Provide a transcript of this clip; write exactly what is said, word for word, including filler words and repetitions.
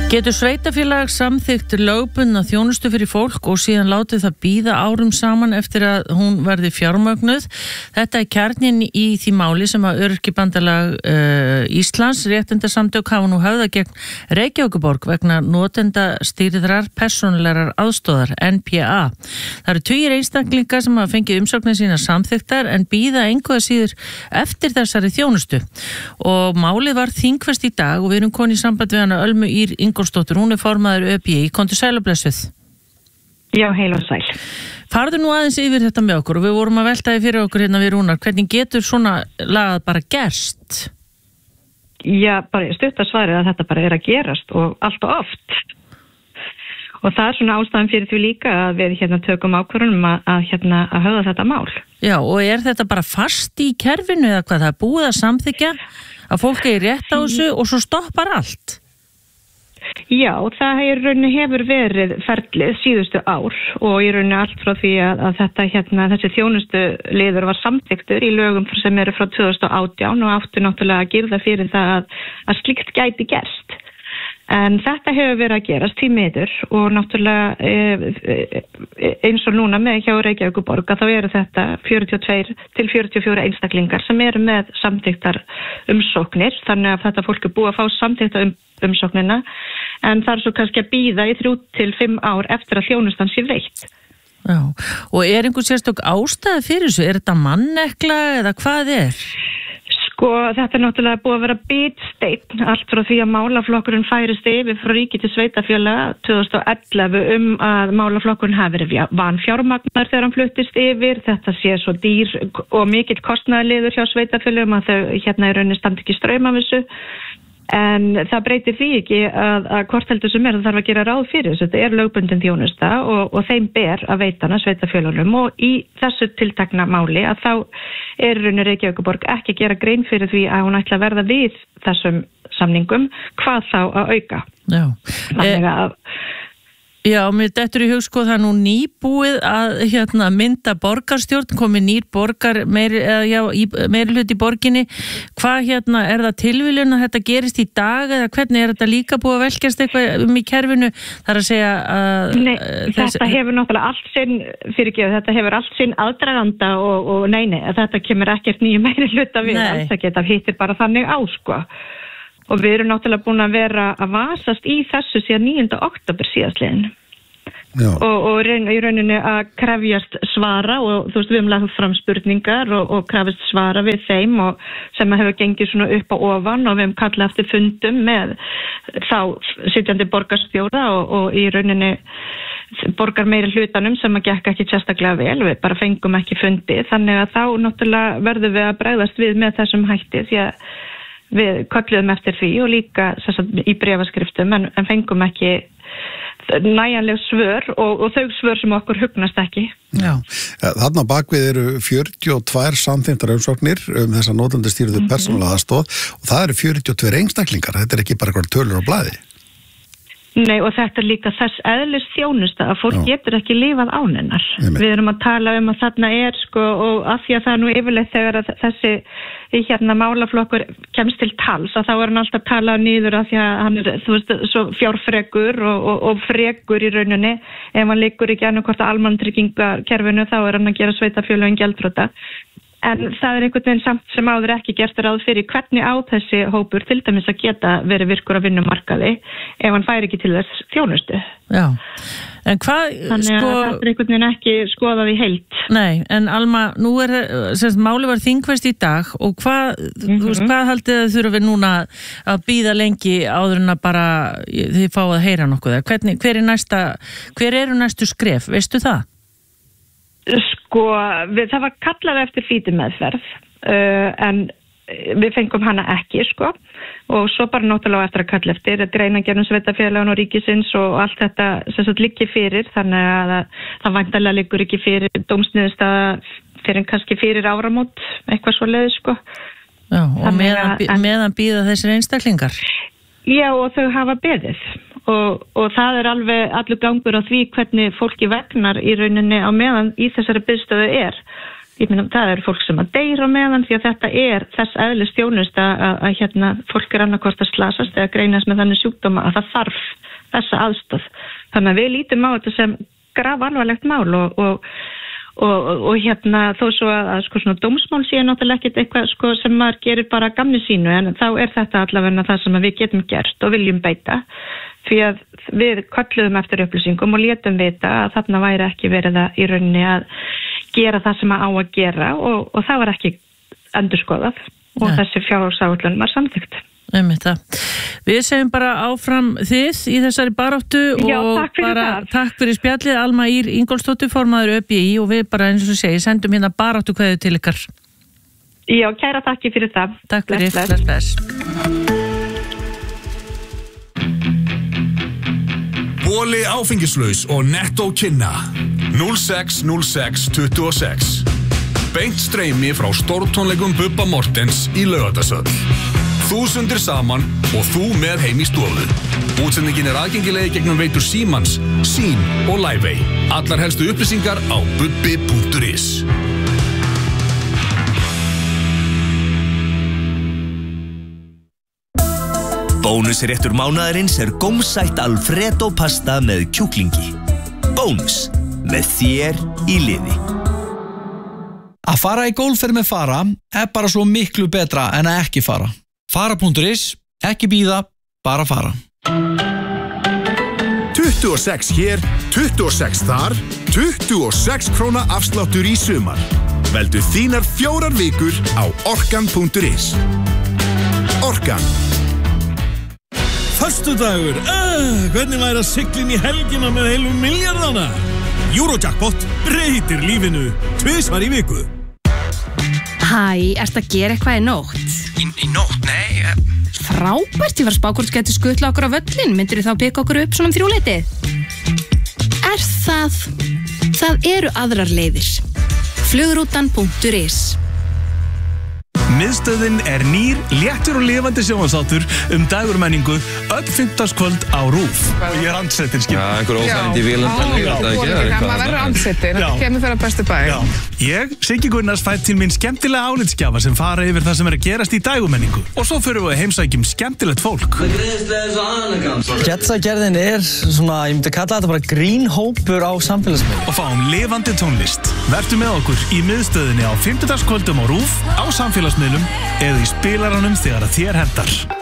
Getur sveitarfélag samþykkt lögbundna þjónustu fyrir fólk og síðan látið það bíða árum saman eftir að hún verði fjármögnuð? Þetta er kjarninn í því máli sem að Öryrkjabandalag uh, Íslands réttindasamtök hafa nú höfðað gegn Reykjavíkurborg vegna notendastýrðrar persónulegrar aðstoðar N P A. Það eru tugir einstaklingar sem hafa fengið umsóknir sína samþykktar en bíða engu að síður eftir þessari þjónustu. Og málið var þingfest í dag og við erum konið í samband við hana Ölmu Ýr Ingólfsdóttur, hún er formaður Ö B I. Komdu sæl og blessuð. Já, heil og sæl. Farðu nú aðeins yfir þetta með okkur og við vorum að velta því fyrir okkur hérna við Rúnar. Hvernig getur svona lagað bara gerst? Já, bara stutta svarið að þetta bara er að gerast og allt og oft. Og það er svona ástæðan fyrir því líka að við hérna tökum ákvörðunum að, að, hérna, að höfða þetta mál. Já, og er þetta bara fast í kerfinu eða hvað? Það er búið að samþykkja að fólk eigi rétt á þessu og svo stoppar allt? Já, það í rauninni hefur verið ferlið síðustu ár og í rauninni allt frá því að, að þetta, hérna, þessi þjónustu liður var samþykktur í lögum sem eru frá tvö þúsund og átján og áttu náttúrulega að girða fyrir það að, að slíkt gæti gerst. En þetta hefur verið að gerast því miður og náttúrulega e, eins og núna með hjá Reykjavíkurborg að þá eru þetta fjörutíu og tvö til fjörutíu og fjögur einstaklingar sem eru með samþykktar umsóknir, þannig að þetta fólk er búið að fá samþykkta um, umsóknina en það er svo kannski að bíða í þrjú til fimm ár eftir að þjónustan sé veitt. Já, og er einhver sérstök ástæða fyrir þessu? Er þetta mannekla eða hvað er? Sko, þetta er náttúrulega búið að vera bitsteinn allt frá því að málaflokkurinn færist yfir frá ríki til sveitafélaga tvö þúsund og ellefu um að málaflokkurinn hafi verið vanfjármagnar þegar hann fluttist yfir. Þetta sé svo dýr og mikill kostnaðarliður hjá sveitafélagum að þau hérna í rauninni standi ekki straum af þessu. En það breytir því ekki að, að hvort heldur sem er það þarf að gera ráð fyrir þessu. Þetta er lögbundin þjónusta og, og þeim ber að veita hana sveitafélögunum og í þessu tiltekna máli að þá er rauninni Reykjavíkurborg ekki að gera grein fyrir því að hún ætla að verða við þessum samningum, hvað þá að auka. Já. Þannig að Já, mér dettur í hug sko það er nú nýbúið að hérna, mynda borgarstjórn, komið nýr borgar meiri, já, meiri hlut í borginni. Hvað hérna, er það tilviljun að þetta gerist í dag eða hvernig er þetta líka búið að velkjast eitthvað um í kerfinu? Það er að segja að... Nei, þessi... þetta hefur náttúrulega allt sinn, fyrirgefið, þetta hefur allt sinn aðdraganda og, og nei, nei, þetta kemur ekkert nýju meiri hluta við, það geta hittir bara þannig á sko. Og við erum náttúrulega búin að vera að vasast í þessu síðan níunda október síðastliðin. Og, og í rauninni að krefjast svara og þú veist við höfum lagt fram spurningar og, og krefjast svara við þeim og sem hefur gengið svona upp á ofan og við höfum kallað eftir fundum með þá sitjandi borgarstjóra og, og í rauninni borgar meiri hlutanum sem að gekk ekki sérstaklega vel, við bara fengum ekki fundi þannig að þá náttúrulega verðum við að bregðast við með þessum hætti því að við kölluðum eftir því og líka sagt, í bréfaskriftum en, en fengum ekki næjanleg svör og, og þau svör sem okkur hugnast ekki. Já. Þarna bakvið eru fjörutíu og tvær samþykktar umsóknir um þessa notendastýrðu mm-hmm. persónulega aðstoð og það eru fjörutíu og tvö einstaklingar, þetta er ekki bara eitthvað tölur á blaði. Nei og þetta er líka þess eðlis þjónusta að fólk Já. Getur ekki lifað án hennar. Við erum að tala um að þarna er sko og af því að það er nú yfirleitt þegar að þessi hérna málaflokkur kemst til tals að þá er hann alltaf talað niður af því að hann er þú veist svo fjárfrekur og, og, og frekur í rauninni ef hann liggur ekki annað almannatryggingakerfinu þá er hann að gera sveitafélögin gjaldþrota. En það er einhvern veginn samt sem áður ekki gert ráð fyrir hvernig á þessi hópur til dæmis að geta verið virkur á vinnumarkaði ef hann fær ekki til þess þjónustu. Já, en hvað Þannig sko... að það er einhvern veginn ekki skoðað í heild. Nei, en Alma, nú er semst máli var þingfest í dag og hvað, mm-hmm. þú veist, hvað haldið þið þurfa við núna að bíða lengi áður en að bara þið fáið að heyra nokkuð? Hvernig, hver er næsta, hver eru næstu skref, veistu það? Sko, við, það var kallað eftir flýtimeðferð uh, en við fengum hana ekki, sko, og svo bara náttúrulega eftir að kalla eftir greinargerðum sveitafélaganna og ríkisins og allt þetta sem sagt liggi fyrir, þannig að það væntanlega liggur ekki fyrir dómsniðurstaða fyrir kannski fyrir áramót, eitthvað svo leiði, sko. Já, og meðan, að, meðan bíða þessir einstaklingar? Já, og þau hafa beðið. Og, og það er alveg allur gangur á því hvernig fólki vegnar í rauninni á meðan í þessari biðstöðu er. ég meina, það eru fólk sem að deyra meðan því að þetta er þess eðlis þjónusta að, að hérna, fólk er annarkvort að slasast eða greinast með þannig sjúkdóma að það þarf þessa aðstoð. Þannig að við lítum á þetta sem graf alvarlegt mál og, og, og, og, og hérna þó svo að, að sko svona dómsmál sé náttúrulega ekkert eitthvað sko sem maður gerir bara gamni sínu en þá er þetta allavega það sem við getum gert og viljum beita. Því að við kölluðum eftir upplýsingum og létum vita að þarna væri ekki verið að í rauninni að gera það sem að á að gera og, og það var ekki endurskoðað og ja. Þessi fjárhagsáætlun var samþykkt. Við segjum bara áfram þið í þessari baráttu Já, og takk bara það. Takk fyrir spjallið Alma Ýr Ingólfsdóttir formaður Ö B I og við bara eins og segi sendum hérna baráttu kveðju til ykkar. Já, kæra takki fyrir það. Takk fyrir, bless, bless. Bóli áfengislaus og Netto kynna núll sex núll sex tuttugu og sex. Beint streymi frá stórtónleikum Bubba Mortens í Laugardalshöll. Þúsundir saman og þú með heim í stofu. Útsendingin er aðgengileg gegnum veitur Símans, Sín og Liveway. Allar helstu upplýsingar á bubbi punktur is. Bónusréttur mánaðarins er gómsætt Alfredo pasta með kjúklingi. Bónus, með þér í liði. Að fara í golfferð með Fara er bara svo miklu betra en að ekki fara. Fara punktur is, ekki bíða, bara fara. tuttugu og sex hér, tuttugu og sex þar, tuttugu og sex króna afsláttur í sumar. Veldu þínar fjórar vikur á orkan punktur is. Orkan. Föstudagur, uh, hvernig væri að sigla inn í helgina með heilum milljarðana? Eurojackpot breytir lífinu tvisvar í viku. Hæ, ertu að gera eitthvað í nótt? Í, í nótt, nei. Frábært, ég var að spá hvort gæti skutla okkur á völlin. Myndirðu þá peka okkur upp svona um þrjúleitið? Er það? Það eru aðrar leiðir. Flugrútan punktur is. Miðstöðin er nýr, léttur og lifandi sjónvarpsþáttur um dagurmenningu öll fimmtudagskvöld á RÚV. Ég er andsettin, skil. Já, einhver óþægindi í vélum. Já, maður verður andsettin, það kemur fyrir að bestu bæ. Ég, Siggi Gunnars, fætt til mín skemmtilega álitsgjafa sem fara yfir það sem er að gerast í dagurmenningu. Og svo fyrir við að heimsækjum skemmtilegt fólk. Getsagerðin er svona, ég myndi kalla þetta bara grínhópur á samfélagsmiðlum. Og fáum lifandi tónlist. Vertu með okkur í miðstöðinni á fimmtudagskvöldum á RÚV, á samfélagsmiðlum eða í spilaranum þegar að þér hentar.